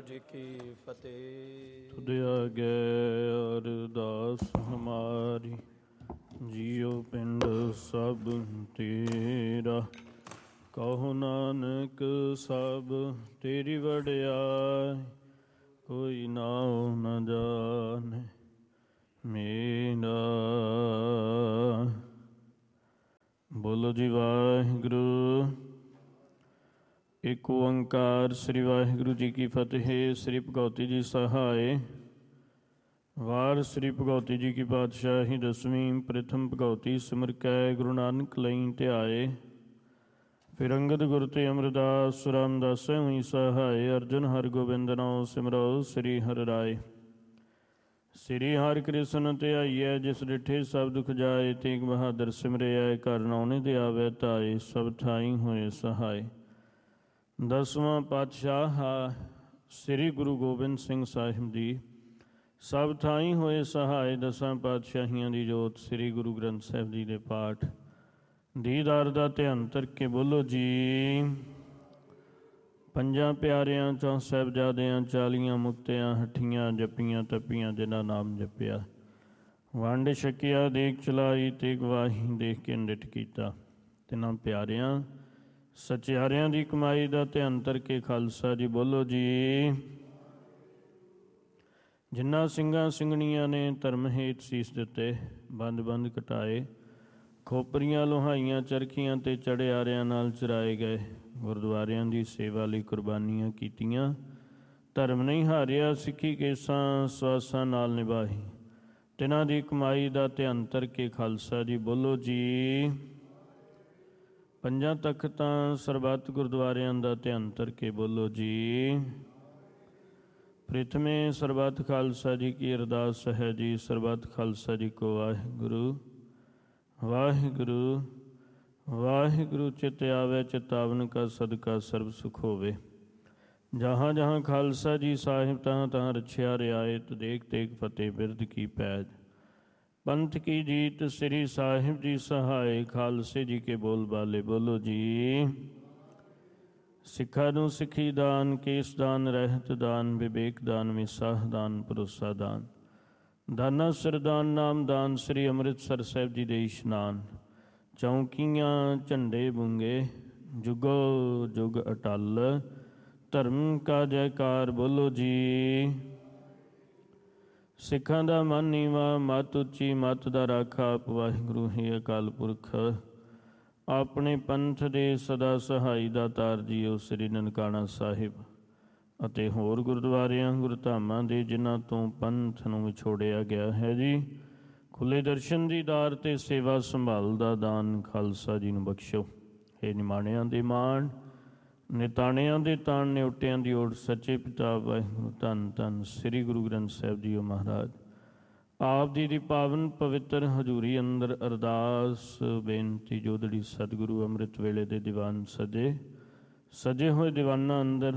जी की फतेह। तुद आगे अरदास हमारी, जियो पिंड सब तेरा। कहो नानक सब तेरी वड्याई, कोई नाओ न जाने मेरा। बोलो जी वाहिगुरु। एक ओंकार श्री वाहिगुरु जी की फतेह। श्री भगवती जी सहाय। वार श्री भगवती जी की पातशाही दसवीं। प्रथम भगवती सिमर कै गुरु नानक लई ध्याए। फिर अंगद गुर ते अमरदास रामदास हुई सहाय। अर्जुन हर गोबिंद नाम सिमरो श्री हर राय। श्री हर कृष्ण ध्याइए जिस डिठे सब दुख जाए। तेग बहादुर सिमरिया घर नौने दे आवे ताए। सब ठाई होए सहाय। दसवां पातशाह श्री गुरु गोबिंद सिंह साहिब जी सब ठाई होए सहाय। दसां पातशाहियां दी जोत श्री गुरु ग्रंथ साहिब जी दे पाठ दीदार दा ध्यान धरके बोलो जी। ਪੰਜਾਂ ਪਿਆਰਿਆਂ ਚੋਂ ਸਾਹਿਬਜ਼ਾਦਿਆਂ 40 ਮੁਕਤਿਆਂ ਹੱਠੀਆਂ ਜੱਪੀਆਂ ਤੱਪੀਆਂ ਜਿਨ੍ਹਾਂ ਨਾਮ ਜਪਿਆ। ਵੰਡ ਛਕਿਆ ਦੇਖ ਚਲਾਈ ਤੇ ਗਵਾਹੀ ਦੇਖ ਕੇ ਨਿਟ ਕੀਤਾ। ਤਿੰਨਾਂ ਪਿਆਰਿਆਂ ਸਚਿਆਰਿਆਂ ਦੀ ਕਮਾਈ ਦਾ ਧਿਆਨ ਧਰ ਕੇ ਖਾਲਸਾ ਜੀ ਬੋਲੋ ਜੀ। ਜਿਨ੍ਹਾਂ ਸਿੰਘਾਂ ਸਿੰਘਣੀਆਂ ਨੇ ਧਰਮ ਹੇਤ ਸੀਸ ਦਿੱਤੇ, ਬੰਦ ਬੰਦ ਕਟਾਏ, ਖੋਪਰੀਆਂ ਲੋਹਾਈਆਂ ਚਰਖੀਆਂ ਤੇ ਚੜਿਆਰਿਆਂ ਨਾਲ ਚਰਾਏ ਗਏ, ਗੁਰਦੁਆਰਿਆਂ ਦੀ ਸੇਵਾ ਲਈ ਕੁਰਬਾਨੀਆਂ ਕੀਤੀਆਂ, ਧਰਮ ਨਹੀਂ ਹਾਰਿਆ, ਸਿੱਖੀ ਕੇਸਾਂ ਸਵਾਸਾਂ ਨਾਲ ਨਿਭਾਈ, ਤਿਨਾਂ ਦੀ ਕਮਾਈ ਦਾ ਧਿਆਨ ਧਰ ਕੇ ਖਾਲਸਾ ਜੀ ਬੋਲੋ ਜੀ। ਪੰਜਾਂ ਤਖ਼ਤਾਂ ਸਰਬੱਤ ਗੁਰਦੁਆਰਿਆਂ ਦਾ ਧਿਆਨ ਧਰ ਕੇ ਬੋਲੋ ਜੀ। ਪ੍ਰਥਮੇ ਸਰਬੱਤ ਖਾਲਸਾ ਜੀ ਕੀ ਅਰਦਾਸ ਹੈ ਜੀ। ਸਰਬੱਤ ਖਾਲਸਾ ਜੀ ਕੋ ਵਾਹਿਗੁਰੂ ਵਾਹਿਗੁਰੂ ਵਾਹਿਗੁਰੂ। ਚਿਤ ਆਵੇ ਚਿਤਾਵਨ ਕਾ ਸਦਕਾ ਸਰਬ ਸੁਖ ਹੋਵੇ। ਜਹਾਂ ਜਹਾਂ ਖਾਲਸਾ ਜੀ ਸਾਹਿਬ ਤਹਾਂ ਤਹਾਂ ਰਛਿਆ ਰਿਆਇਤ। ਦੇਖ ਦੇਖ ਫਤਿਹ ਬਿਰਦ ਕੀ ਪੈਜ। ਪੰਥ ਕੀ ਜੀਤ ਸ੍ਰੀ ਸਾਹਿਬ ਜੀ ਸਹਾਏ। ਖਾਲਸੇ ਜੀ ਕੇ ਬੋਲ ਬਾਲੇ ਬੋਲੋ ਜੀ। ਸਿੱਖਾਂ ਨੂੰ ਸਿੱਖੀ ਦਾਨ, ਕੇਸ ਦਾਨ, ਰਹਿਤ ਦਾਨ, ਵਿਵੇਕ ਦਾਨ, ਵਿਸਾਹ ਦਾਨ, ਭਰੋਸਾ ਦਾਨ, ਦਾਨਾ ਸਰਦਾਨ, ਨਾਮ ਦਾਨ, ਸ੍ਰੀ ਅੰਮ੍ਰਿਤਸਰ ਸਾਹਿਬ ਜੀ ਦੇ ਇਸ਼ਨਾਨ, ਚੌਂਕੀਆਂ ਝੰਡੇ ਬੁੰਗੇ, ਜੁਗੋ ਜੁਗ ਅਟਲ, ਧਰਮ ਕਾ ਜੈਕਾਰ ਬੋਲੋ ਜੀ। ਸਿੱਖਾਂ ਦਾ ਮਨ ਨੀਵਾਂ, ਮੱਤ ਉੱਚੀ, ਮੱਤ ਦਾ ਰਾਖਾ ਆਪ ਵਾਹਿਗੁਰੂ ਹੀ ਅਕਾਲ ਪੁਰਖ। ਆਪਣੇ ਪੰਥ ਦੇ ਸਦਾ ਸਹਾਈ ਦਾਤਾਰ ਜੀਓ ਸ੍ਰੀ ਨਨਕਾਣਾ ਸਾਹਿਬ ਅਤੇ ਹੋਰ ਗੁਰਦੁਆਰਿਆਂ ਗੁਰਧਾਮਾਂ ਦੇ ਜਿਨ੍ਹਾਂ ਤੋਂ ਪੰਥ ਨੂੰ ਵਿਛੋੜਿਆ ਗਿਆ ਹੈ ਜੀ। ਖੁੱਲ੍ਹੇ ਦਰਸ਼ਨ ਦੀ ਦਾਰ ਅਤੇ ਸੇਵਾ ਸੰਭਾਲ ਦਾ ਦਾਨ ਖਾਲਸਾ ਜੀ ਨੂੰ ਬਖਸ਼ੋ। ਇਹ ਨਿਮਾਣਿਆਂ ਦੇ ਮਾਣ, ਨਿਤਾਣਿਆਂ ਦੇ ਤਾਣ, ਨਿਉਟਿਆਂ ਦੀ ਓਟ, ਸੱਚੇ ਪਿਤਾ ਵਾਹਿਗੁਰੂ ਧੰਨ ਧੰਨ ਸ੍ਰੀ ਗੁਰੂ ਗ੍ਰੰਥ ਸਾਹਿਬ ਜੀਓ ਮਹਾਰਾਜ ਆਪ ਜੀ ਦੀ ਪਾਵਨ ਪਵਿੱਤਰ ਹਜ਼ੂਰੀ ਅੰਦਰ ਅਰਦਾਸ ਬੇਨਤੀ ਜੋਦੜੀ ਸਤਿਗੁਰੂ ਅੰਮ੍ਰਿਤ ਵੇਲੇ ਦੇ ਦੀਵਾਨ ਸਜੇ ਹੋਏ ਦੀਵਾਨਾਂ ਅੰਦਰ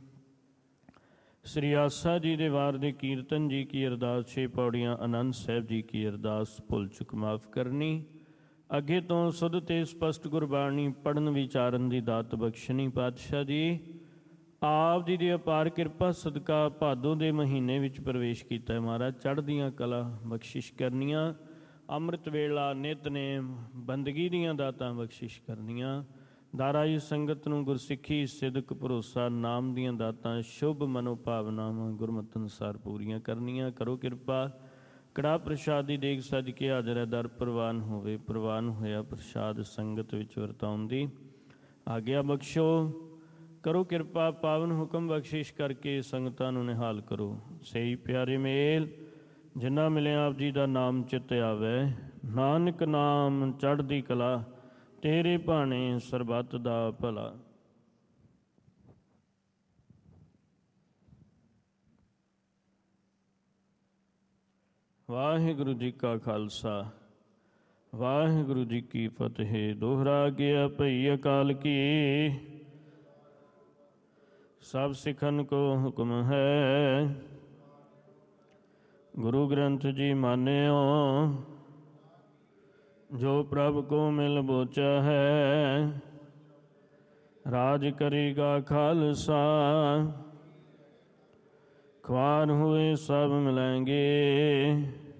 ਸ੍ਰੀ ਆਸਾ ਜੀ ਦੇ ਵਾਰ ਦੇ ਕੀਰਤਨ ਜੀ ਕੀ ਅਰਦਾਸ, 6 ਪੌੜੀਆਂ ਆਨੰਦ ਸਾਹਿਬ ਜੀ ਕੀ ਅਰਦਾਸ, ਭੁੱਲ ਚੁੱਕ ਮਾਫ ਕਰਨੀ, ਅੱਗੇ ਤੋਂ ਸੁਧ ਤੇ ਸਪਸ਼ਟ ਗੁਰਬਾਣੀ ਪੜ੍ਹਨ ਵਿਚਾਰਨ ਦੀ ਦਾਤ ਬਖਸ਼ਣੀ। ਪਾਤਸ਼ਾਹ ਜੀ ਆਪ ਜੀ ਦੀ ਅਪਾਰ ਕਿਰਪਾ ਸਦਕਾ ਭਾਦੋਂ ਦੇ ਮਹੀਨੇ ਵਿੱਚ ਪ੍ਰਵੇਸ਼ ਕੀਤਾ ਹੈ ਮਹਾਰਾਜ। ਚੜ੍ਹਦੀਆਂ ਕਲਾ ਬਖਸ਼ਿਸ਼ ਕਰਨੀਆਂ, ਅੰਮ੍ਰਿਤ ਵੇਲਾ, ਨਿਤਨੇਮ, ਬੰਦਗੀ ਦੀਆਂ ਦਾਤਾਂ ਬਖਸ਼ਿਸ਼ ਕਰਨੀਆਂ, ਦਾਰਾਈ ਸੰਗਤ ਨੂੰ ਗੁਰਸਿੱਖੀ, ਸਿਦਕ, ਭਰੋਸਾ, ਨਾਮ ਦੀਆਂ ਦਾਤਾਂ, ਸ਼ੁਭ ਮਨੋਭਾਵਨਾਵਾਂ ਗੁਰਮਤਿ ਅਨੁਸਾਰ ਪੂਰੀਆਂ ਕਰਨੀਆਂ। ਕਰੋ ਕਿਰਪਾ ਕੜਾਹ ਪ੍ਰਸ਼ਾਦ ਦੀ ਦੇਗ ਸੱਜ ਕੇ ਹਾਜ਼ਰ ਹੈ ਦਰ ਪ੍ਰਵਾਨ ਹੋਵੇ। ਪ੍ਰਵਾਨ ਹੋਇਆ ਪ੍ਰਸ਼ਾਦ ਸੰਗਤ ਵਿੱਚ ਵਰਤਾਉਣ ਦੀ ਆਗਿਆ ਬਖਸ਼ੋ। ਕਰੋ ਕਿਰਪਾ ਪਾਵਨ ਹੁਕਮ ਬਖਸ਼ਿਸ਼ ਕਰਕੇ ਸੰਗਤਾਂ ਨੂੰ ਨਿਹਾਲ ਕਰੋ। ਸਹੀ ਪਿਆਰੇ ਮੇਲ ਜਿਨ੍ਹਾਂ ਮਿਲਿਆ ਆਪ ਜੀ ਦਾ ਨਾਮ ਚਿੱਤ ਆਵੇ। ਨਾਨਕ ਨਾਮ ਚੜ੍ਹਦੀ ਕਲਾ, ਤੇਰੇ ਭਾਣੇ ਸਰਬੱਤ ਦਾ ਭਲਾ। ਵਾਹਿਗੁਰੂ ਜੀ ਕਾ ਖਾਲਸਾ ਵਾਹਿਗੁਰੂ ਜੀ ਕੀ ਫਤਿਹ। ਦੋਹਰਾ ਗਿਆ ਭਈ ਅਕਾਲ ਕੀ, ਸਭ ਸਿੱਖਨ ਕੋ ਹੁਕਮ ਹੈ। ਗੁਰੂ ਗ੍ਰੰਥ ਜੀ ਮਾਨਿਓ, ਜੋ ਪ੍ਰਭ ਕੋ ਮਿਲ ਬੋਚਾ ਹੈ। ਰਾਜ ਕਰੇਗਾ ਖਾਲਸਾ, ख्वार हुए सब मिलेंगे।